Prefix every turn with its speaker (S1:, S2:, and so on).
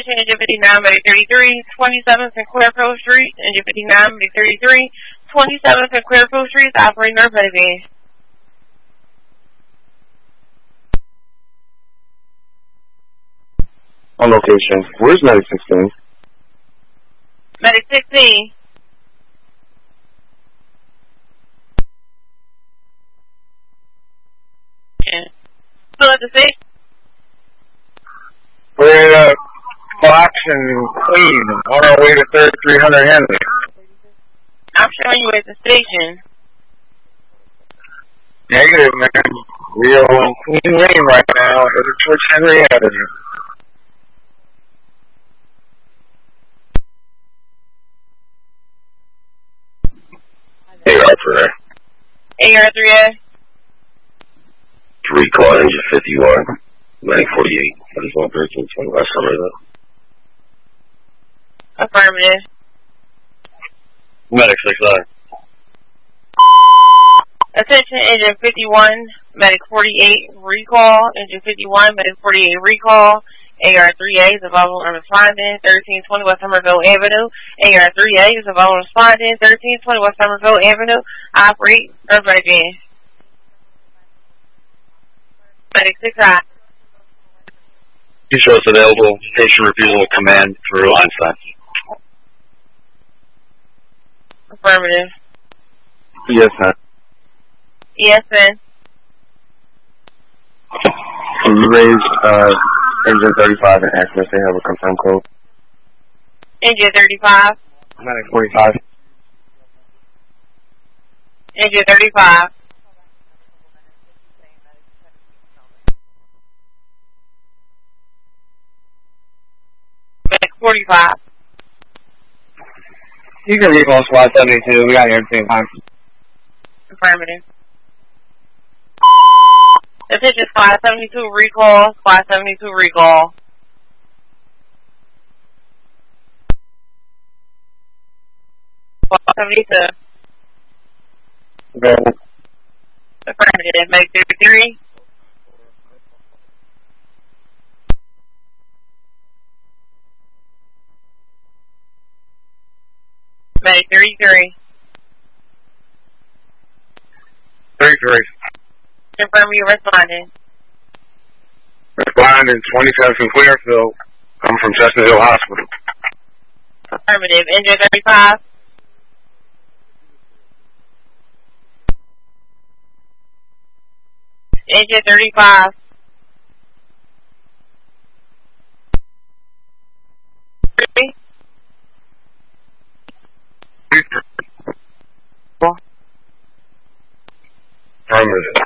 S1: Attention, engine 59, medic 33, 27 Sinclair Post Street. Engine 59, medic 33, 27 Sinclair Post Street is operating our pedigree.
S2: On location. Where's medic 16?
S1: Medic 16. Still at the station?
S2: We're at Fox and Queen on our way to 3300 Henry.
S1: I'm showing you at the station.
S2: Negative, man. We are on Queen Lane right now, headed towards Henry Avenue.
S3: AR3A.
S1: AR3A.
S3: 3 call engine 51. 948. That is 113 last summer though.
S1: Affirmative.
S3: Medic 69.
S1: Attention, engine 51, medic 48, recall. Engine 51, medic 48, recall. AR3A is available and responding, 1320 West Somerville Avenue. AR3A is available and responding, 1320 West Somerville Avenue. Operate, Virgin. Medic 6I.
S3: You show us available. Station refusal command through Einstein.
S1: Affirmative.
S2: Yes, sir.
S1: ESN.
S2: Can you raise engine 35 and ask them if they have a confirm code?
S1: Engine 35.
S2: Medic 45.
S1: Engine 35. Medic 45.
S2: You can recall squad 72. We got here at the same time.
S1: Affirmative. Attention, Squad 72 recall. Squad 72 recall. Squad 72.
S2: Available.
S1: Affirmative. Medic 33. Medic 33.
S2: 33.
S1: Confirm you responding.
S2: Responding 27 from Clearfield. I'm from Chestnut Hill Hospital.
S1: Affirmative. Engine 35. Engine 35.
S2: Affirmative.